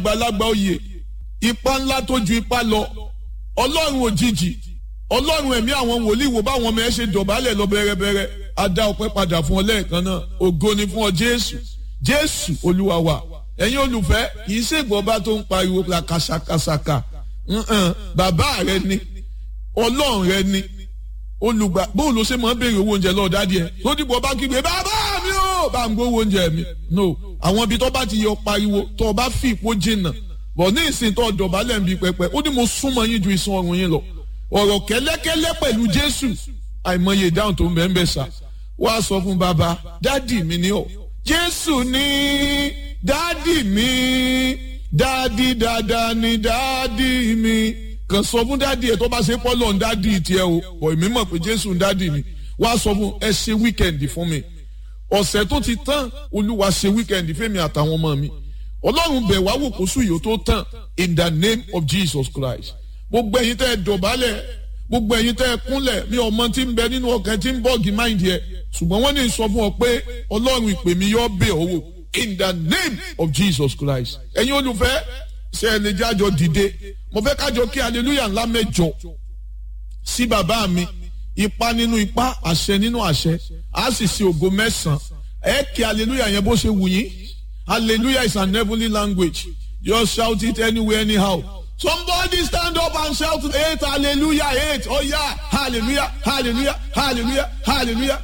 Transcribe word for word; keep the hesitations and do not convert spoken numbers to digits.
àgbàlagbà oyè ipa ńlá tó ju ipa lọ ọlọ́run òjijì ọlọ́run ẹ̀mí àwọn wòlíì wo báwọn ọmọ ẹ ṣe dọ̀bálẹ̀ lọ bẹ̀rẹ̀bẹ̀rẹ̀ a dá ọpẹ́ padà fún ọ lẹ́ẹ̀kan náà ògo ni fún ọ jésù jésù olúwa wa ẹ̀yin olùfẹ́ kì í ṣègbọ́ba tó ń pariwo kàṣàkàṣàkà bàbá rẹ ni ọlọ́run rẹ ni olùgbà bóun ló ṣe máa ń béèrè owó oúnjẹ lọ́ọ́ dádì ẹ̀ tó dìbò bá kígbe bàbá mi ò bá ń gbówó oúnjẹ mi no àwọn ibi tó bá ti yọ pariwo tó bá fi ìpó jìnnà bọ̀ ní ìsìn tó dọ̀bálẹ̀ ń bi pẹpẹ ó ní mo súnmọ́ yín ju ìsun ọrùn yín lọ ọ̀rọ̀ kẹ́lẹ́kẹ́lẹ́ pẹ̀lú jésù àìmọye ìdáhùn tó ń bẹ́ẹ̀ ń bẹ́ẹ̀ sà wá sọ fún bàbá dádì mi ni ọ jésù ní dádì mi dádì dáadáa ni dádì mi kàn sọ fún dádì ẹ tó bá ṣe pọ́lọ̀ ń dádì tiẹ̀ o ọ̀ èmi mọ̀ pé jésù ń dádì mi wá sọ fún ẹ ṣe wíkẹ̀ndì fún mi ọ̀sẹ̀ tó ti tán olúwa ṣe wíkẹ̀ndì fẹ́mi àtàwọn ọmọ mi ọlọ́run bẹ̀ wá wò kó sùn yìí ó tó tán in the name of jesus christ gbogbo ẹ̀yin tẹ́ ẹ dọ̀bálẹ̀ gbogbo ẹ̀yin tẹ́ ẹ kúnlẹ̀ mi ọmọ tí ń bẹ nínú ọkàn tí ń bọ́ọ̀gì máìndì ẹ ṣùgbọ́n wọ́n ní sọ fún ọ pé ọlọ́run ìpè mi yọ bẹ̀ ọ́ wò in the name of jesus christ ẹ̀yin olùfẹ́ ṣe ẹ lè jájọ dìde mo fẹ́ kájọ kí hallelujah ńlá mẹ́jọ sí bàbá mi ipa nínú ipa àṣẹ nínú àṣẹ á sì ṣe ògo mẹ́sàn-án ẹ kí hallelujah yẹn bó ṣe wù yín hallelujah is an heavenly language just shout it anywhere anyhow somebody stand up and shout eight hallelujah eight oh yeah hallelujah hallelujah hallelujah hallelujah.